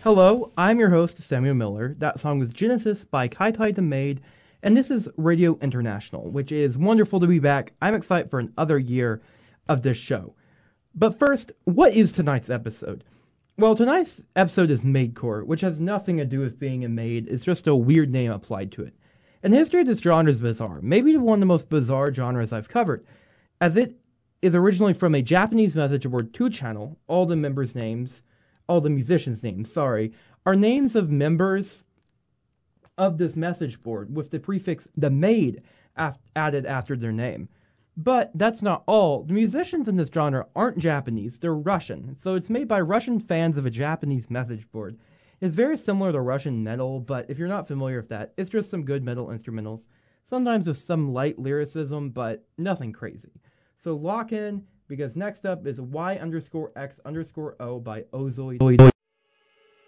Hello, I'm your host, Samuel Miller. That song was Genesis by Kai Tai the Maid, and this is Radio International, which is wonderful to be back. I'm excited for another year of this show. But first, what is tonight's episode? Well, tonight's episode is Maidcore, which has nothing to do with being a maid. It's just a weird name applied to it. And the history of this genre is bizarre, maybe one of the most bizarre genres I've covered, as it is originally from a Japanese message board 2-channel. All the musicians' names, are names of members of this message board with the prefix the maid added after their name. But that's not all. The musicians in this genre aren't Japanese, they're Russian. So it's made by Russian fans of a Japanese message board. It's very similar to Russian metal, but if you're not familiar with that, it's just some good metal instrumentals, sometimes with some light lyricism, but nothing crazy. So lock in, because next up is Y_X_O by Ozoid.